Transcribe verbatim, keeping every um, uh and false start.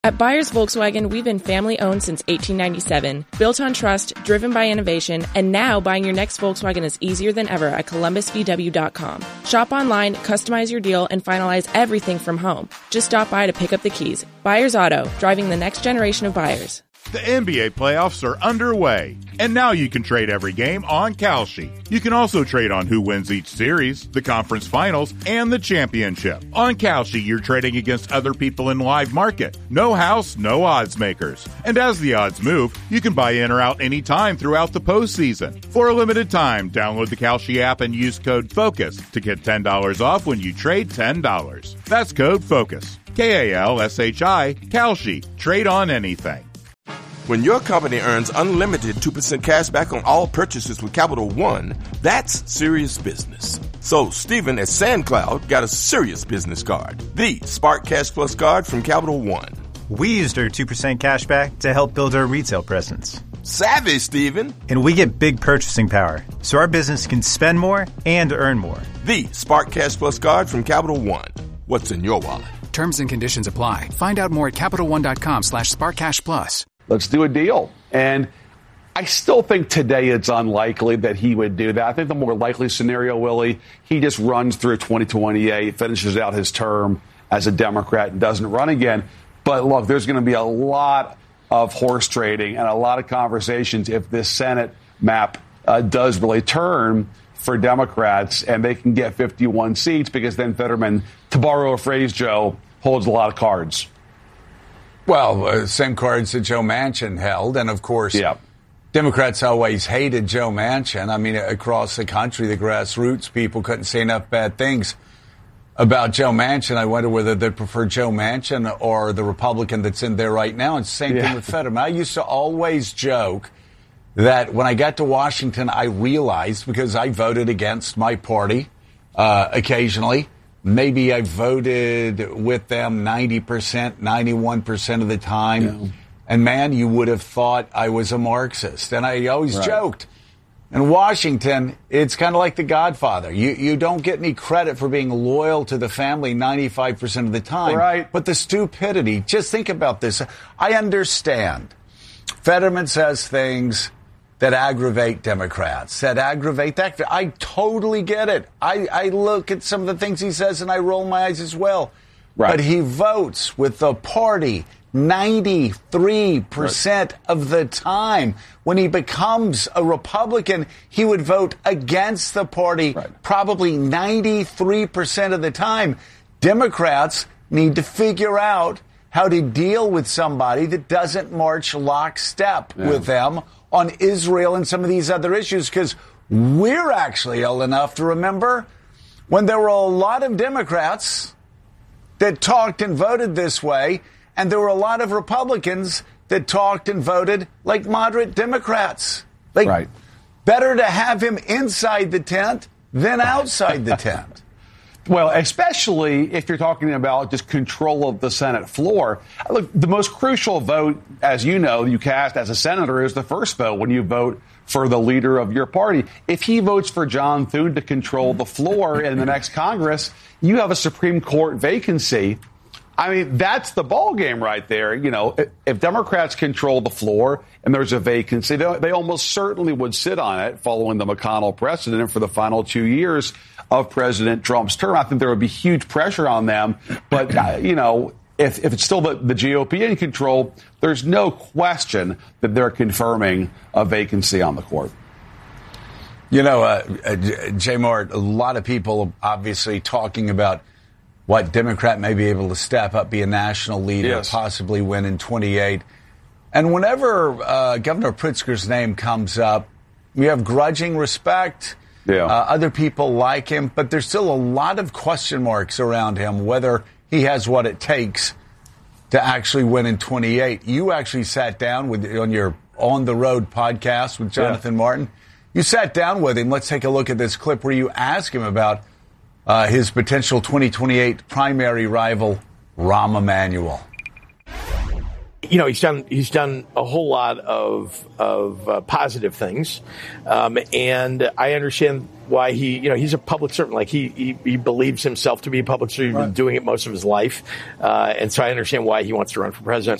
At Byers Volkswagen, we've been family-owned since eighteen ninety-seven, built on trust, driven by innovation, and now buying your next Volkswagen is easier than ever at Columbus V W dot com. Shop online, customize your deal, and finalize everything from home. Just stop by to pick up the keys. Byers Auto, driving the next generation of buyers. The N B A playoffs are underway, and now you can trade every game on Kalshi. You can also trade on who wins each series, the conference finals, and the championship. On Kalshi, you're trading against other people in live market. No house, no odds makers. And as the odds move, you can buy in or out anytime throughout the postseason. For a limited time, download the Kalshi app and use code FOCUS to get ten dollars off when you trade ten dollars. That's code FOCUS. K A L S H I, Kalshi. Trade on anything. When your company earns unlimited two percent cash back on all purchases with Capital One, that's serious business. So Stephen at SandCloud got a serious business card, the Spark Cash Plus card from Capital One. We used our two percent cash back to help build our retail presence. Savvy, Stephen. And we get big purchasing power, so our business can spend more and earn more. The Spark Cash Plus card from Capital One. What's in your wallet? Terms and conditions apply. Find out more at CapitalOne.com slash SparkCashPlus. Let's do a deal. And I still think today it's unlikely that he would do that. I think the more likely scenario, Willie, he just runs through twenty twenty-eight, finishes out his term as a Democrat and doesn't run again. But look, there's going to be a lot of horse trading and a lot of conversations if this Senate map uh, does really turn for Democrats and they can get fifty-one seats, because then Fetterman, to borrow a phrase, Joe, holds a lot of cards. Well, uh, same cards that Joe Manchin held. And, of course, yeah. Democrats always hated Joe Manchin. I mean, across the country, the grassroots people couldn't say enough bad things about Joe Manchin. I wonder whether they prefer Joe Manchin or the Republican that's in there right now. And same yeah. thing with Fetterman. I used to always joke that when I got to Washington, I realized, because I voted against my party uh, occasionally, maybe I voted with them ninety percent, ninety-one percent of the time. Yeah. And, man, you would have thought I was a Marxist. And I always right. joked. In Washington, it's kind of like The Godfather. You you don't get any credit for being loyal to the family ninety-five percent of the time. Right. But the stupidity, just think about this. I understand. Fetterman says things that aggravate Democrats, that aggravate that. I totally get it. I, I look at some of the things he says and I roll my eyes as well. Right. But he votes with the party ninety-three percent right. of the time. When he becomes a Republican, he would vote against the party right. probably ninety-three percent of the time. Democrats need to figure out how to deal with somebody that doesn't march lockstep yeah. with them on Israel and some of these other issues, because we're actually old enough to remember when there were a lot of Democrats that talked and voted this way, and there were a lot of Republicans that talked and voted like moderate Democrats. Like, right. better to have him inside the tent than outside the tent. Well, especially if you're talking about just control of the Senate floor. Look, the most crucial vote, as you know, you cast as a senator is the first vote when you vote for the leader of your party. If he votes for John Thune to control the floor in the next Congress, you have a Supreme Court vacancy. I mean, that's the ball game right there. You know, if Democrats control the floor and there's a vacancy, they, they almost certainly would sit on it following the McConnell precedent for the final two years of President Trump's term. I think there would be huge pressure on them. But, uh, you know, if, if it's still the, the G O P in control, there's no question that they're confirming a vacancy on the court. You know, uh, uh, Jay Mart, a lot of people obviously talking about what Democrat may be able to step up, be a national leader, yes. possibly win in twenty-eight. And whenever uh, Governor Pritzker's name comes up, we have grudging respect. Yeah. Uh, other people like him, but there's still a lot of question marks around him, whether he has what it takes to actually win in twenty-eight. You actually sat down with on your On the Road podcast with Jonathan yeah. Martin. You sat down with him. Let's take a look at this clip where you ask him about uh, his potential twenty twenty-eight primary rival, Rahm Emanuel. You know, he's done he's done a whole lot of of uh, positive things, um, and I understand why he, you know, he's a public servant. Like he, he, he believes himself to be a public servant. He's been doing it most of his life. Uh, and so I understand why he wants to run for president.